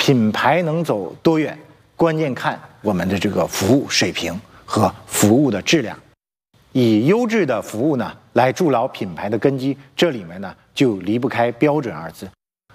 品牌能走多远，关键看我们的这个服务水平和服务的质量。以优质的服务呢来筑牢品牌的根基，这里面呢就离不开标准二字。